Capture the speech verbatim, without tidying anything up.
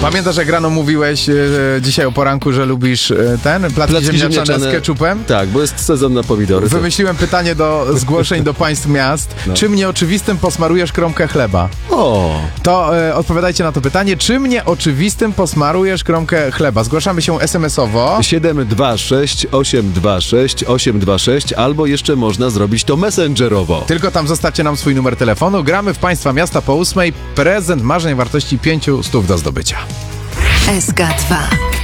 Pamiętasz, jak rano mówiłeś e, dzisiaj o poranku, że lubisz e, ten, placki, Placki ziemniaczane, ziemniaczane z ketchupem? Tak, bo jest sezon na pomidory. to- Wymyśliłem pytanie do zgłoszeń do państw miast. No. Czym nieoczywistym posmarujesz kromkę chleba? O, To e, odpowiadajcie na to pytanie. Czym nieoczywistym posmarujesz kromkę chleba? Zgłaszamy się es em esowo. siedem dwa sześć osiem dwa sześć osiem dwa sześć albo jeszcze można zrobić to messengerowo. Tylko tam zostawcie nam swój numer telefonu. Gramy w państwa miasta po ósmej. Prezent marzeń wartości pięciu stów do zdobycia. S K dwa.